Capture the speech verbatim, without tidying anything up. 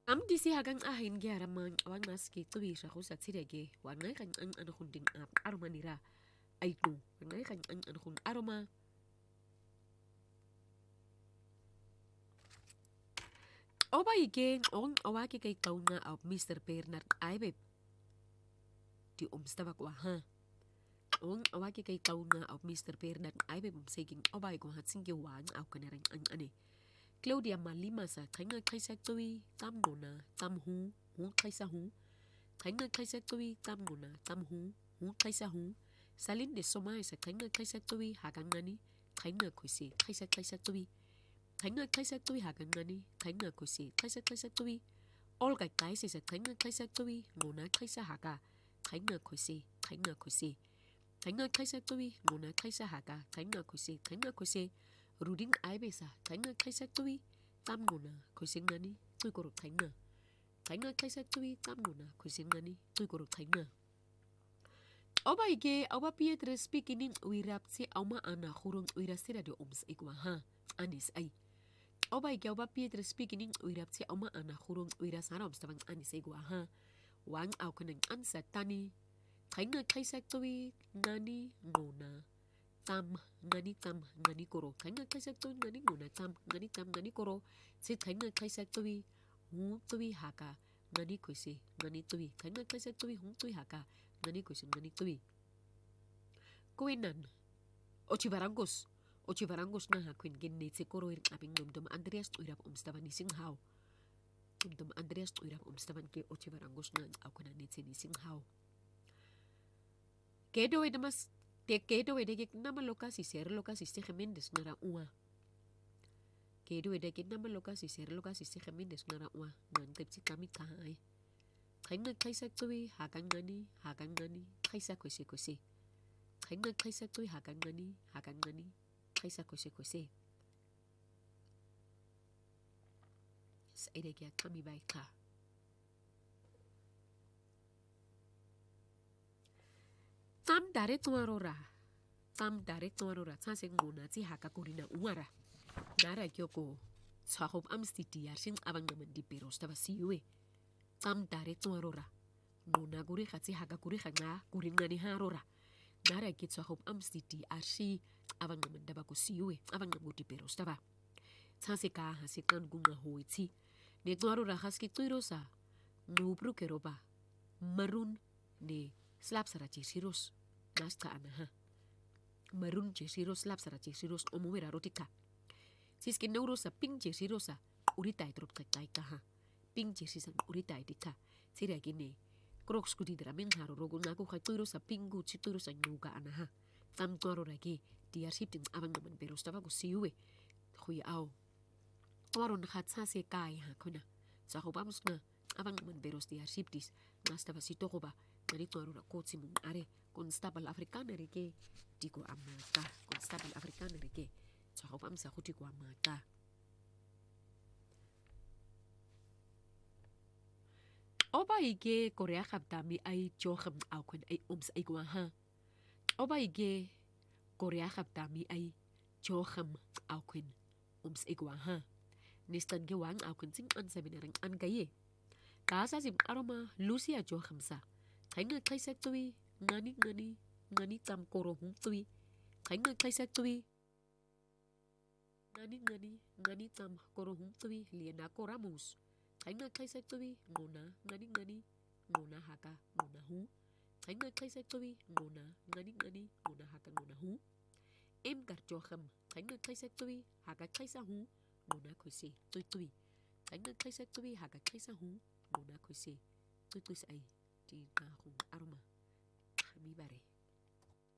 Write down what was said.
am disi hagang ahin giaramang awang maski tuwi sa ko sa tirege wanay kan ang anakon din ap aroma nira ay tu wanay kan ang anakon aroma oba ike on awaki kay taon na av mister Bernard Aibeb di umstaba ko ha on awaki kay taon na av mister Bernard Aibeb umseging oba ko hatsing giwang aw kanarang ang ane Claudia Malima sa tanga kaisa tuwi tam nona tam hu hu kaisa hu tanga kaisa tuwi tam nona tam hu hu kaisa hu Salin de Somai sa tanga kaisa tuwi hagang nani tanga kuisi kaisa kaisa tuwi tanga kaisa tuwi hagang nani tanga kuisi kaisa kaisa tuwi Olga kaisa sa tanga kaisa tuwi nona kaisa haga tanga kuisi tanga kuisi tanga kaisa tuwi nona kaisa haga tanga kuisi tanga kuisi Ruding Aibesa tanga kaisa tuwi tam nona kuising nani tui koro tanga tanga kaisa tuwi tam nona kuising nani tui koro tanga Oba ike oba Pietre speaking uirapsi auma ana khurung uirasira de ums ikwa ha anis ai Oba ike oba Pietre speaking uirapsi auma ana khurung uirasara ums tabang anis ikwa ha wang au kanang ansa tani tanga kaisa tuwi nani nona tam ngani tam ngani koro tanga kaisa tuwi ngani nona tam ngani tam ngani koro si tanga kaisa tuwi hu tuwi haka ngani kuisi ngani tuwi tanga kaisa tuwi hu tuwi haka ngani kuisi ngani tuwi kuinan ochivarangos ochivarangos na hakuin genne se koro ir abing dum dum Andreas uirap umstaban ni singhau dum dum Andreas uirap umstaban ke ochivarangos na akuna ni ni singhau kedo edamas Te kedo edek nama lokasi ser lokasi se Jimenez nara ua. Kedo edek nama lokasi ser lokasi se Jimenez nara ua. Nan tepsi kami kai. Kaina kaisa tuwi hakan ngani hakan ngani kaisa kose kose. Kaina kaisa tuwi hakan ngani hakan ngani kaisa kose kose. Sa edek ya kami baika. Tam dare tuarora. Tam dare tuarora. Tanse ngona ti haka kurina uara. Nara kyoko. Tsahop amstiti yarsin abang naman di peros taba siwe. Tam dare tuarora. Ngona guri khati haka guri khanga kurin ngani harora. Nara ki tsahop amstiti arsi abang naman daba ko siwe. Abang naman di peros taba. Tanse ka hasikan gunga hoiti. Ne tuarora haski tuirosa. Nubru keroba. Marun ne slap sara chisiros. Nasta anaha. Marun chesiros slap sara chesiros omumera rotika. Siski neurosa ping chesirosa urita itrop taika ha. Ping chesisan urita itika. Sira gini. Crocs kudi dramin haro rogo ngaku khatuirosa pingu chituirosa nuga anaha. Tam tuaro ragi diar siptin abang naman beros taba ko siwe. Khuya au. Waron khatsase kai ha kuna. Sa hobamos na abang naman beros diar siptis. Nasta basito ko ba. Narito arura kotsi mung are constabile africana rike diko amata constabile africana rike so hopam sa khuti ko amata Oba ige Korea khabtami ai chokham au kun ai ums ai kwa ha Oba ige Korea khabtami ai chokham au kun ums ai kwa ha Nistan ge wang au kun sing an sabinarang an gaye Kasa sim aroma Lucia chokham sa Tanga kaisa tuwi ngani ngani ngani tam koro hung tuwi Tanga kaisa tuwi ngani ngani ngani tam koro hung tuwi liena koramus Tanga kaisa tuwi ngona ngani ngani ngona haka ngona hu Tanga kaisa tuwi ngona ngani ngani ngona haka ngona hu Em garjokham Tanga kaisa tuwi haka kaisa hu ngona kuisi tui tui Tanga kaisa tuwi haka kaisa hu ngona kuisi tui tui sai di na hung aroma kami bare